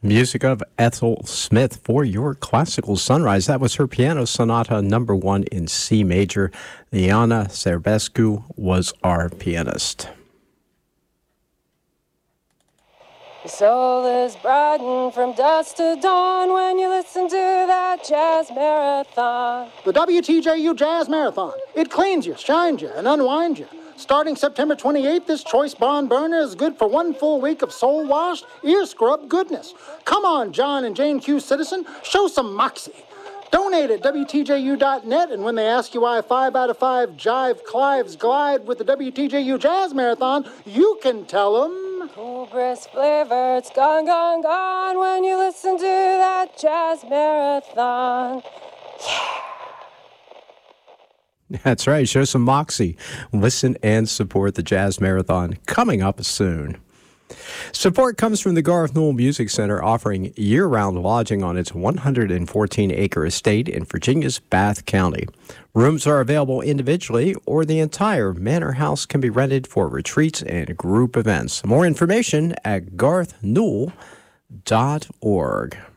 Music of Ethel Smith for your classical sunrise. That was her piano sonata number 1 in C major. Liana Serbescu was our pianist. Your soul is brightened from dusk to dawn when you listen to that jazz marathon. The WTJU Jazz Marathon. It cleans you, shines you, and unwinds you. Starting September 28th, this choice barn burner is good for 1 full week of soul-washed, ear-scrub goodness. Come on, John and Jane Q. Citizen, show some moxie. Donate at WTJU.net, and when they ask you why 5 out of 5 jive Clives glide with the WTJU Jazz Marathon, you can tell them... Cool breast flavor, it's gone, gone, gone when you listen to that jazz marathon. Yeah! That's right. Show some moxie. Listen and support the Jazz Marathon coming up soon. Support comes from the Garth Newell Music Center, offering year-round lodging on its 114-acre estate in Virginia's Bath County. Rooms are available individually, or the entire manor house can be rented for retreats and group events. More information at garthnewell.org.